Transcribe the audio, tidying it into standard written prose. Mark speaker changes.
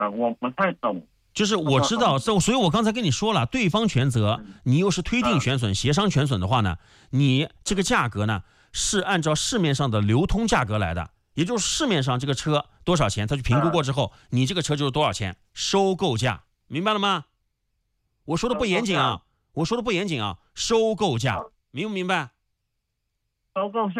Speaker 1: 我不太懂。
Speaker 2: 就是我知道，所以我刚才跟你说了，对方全责，你又是推定全损、协商全损的话呢，你这个价格呢是按照市面上的流通价格来的，也就是市面上这个车多少钱，他去评估过之后，你这个车就是多少钱，收购价，明白了吗？我说的不严谨啊，收购价，明不明白？
Speaker 1: 收购